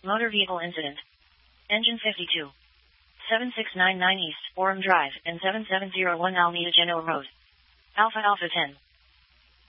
Motor vehicle incident. Engine 52. 7699 East, Orem Drive, and 7701 Alameda Genoa Road. Alpha Alpha 10.